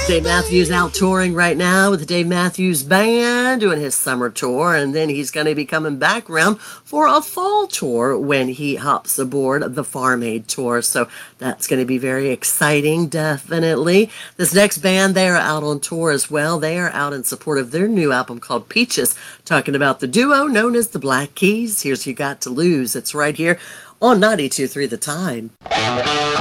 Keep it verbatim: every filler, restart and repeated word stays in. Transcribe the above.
Dave Matthews out touring right now with the Dave Matthews Band, doing his summer tour, and then he's going to be coming back around for a fall tour when he hops aboard the Farm Aid Tour. So that's going to be very exciting, definitely. This next band, they are out on tour as well. They are out in support of their new album called Peaches, talking about the duo known as the Black Keys. Here's You Got to Lose. It's right here on ninety-two point three The Time.